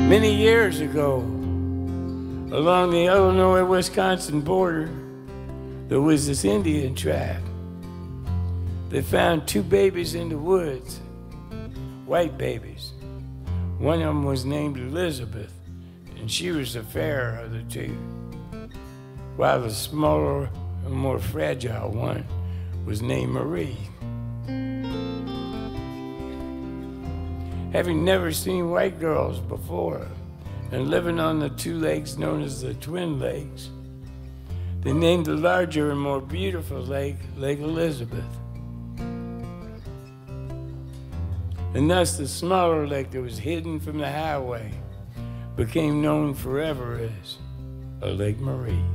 Many years ago, along the Illinois-Wisconsin border, there was this Indian tribe. They found two babies in the woods, white babies. One of them was named Elizabeth, and she was the fairer of the two, while the smaller and more fragile one was named Marie. Having never seen white girls before and living on the two lakes known as the Twin Lakes, they named the larger and more beautiful lake, Lake Elizabeth. And thus the smaller lake that was hidden from the highway became known forever as Lake Marie.